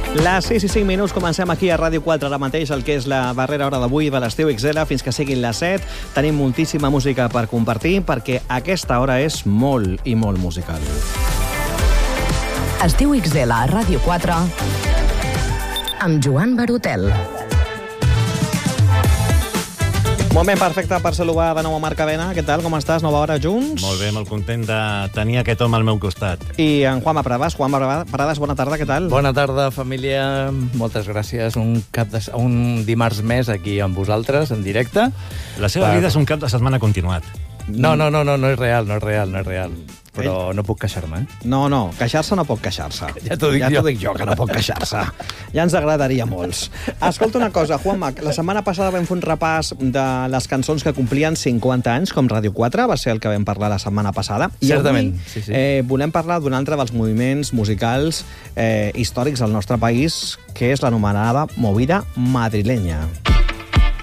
Les 6 i 5 minuts comencem aquí a Ràdio 4 ara mateix, el que és la darrera hora d'avui de l'Estiu XL fins que siguin les 7. Tenim moltíssima música per compartir perquè aquesta hora és molt i molt musical. Estiu XL a Ràdio 4 amb Joan Barotel. Moment perfecte per saludar de nou a Marc Cadena. Què tal, com estàs? Nova hora junts? Molt bé, molt content de tenir aquest home al meu costat. I en Juanma Pradas. Juanma Pradas, bona tarda, què tal? Bona tarda, família. Moltes gràcies. Un dimarts més aquí amb vosaltres, en directe. La seva vida és un cap de setmana continuat. No és real. Però no puc queixar-me, No, queixar-se no pot queixar-se. Ja t'ho dic jo, que no pot queixar-se. Ja ens agradaria molts. Escolta una cosa, Juanma, la setmana passada vam fer un repàs de les cançons que complien 50 anys, com Ràdio 4, va ser el que vam parlar la setmana passada. Certament, I avui volem parlar d'un altre dels moviments musicals històrics del nostre país, que és l'anomenada movida madrilenya.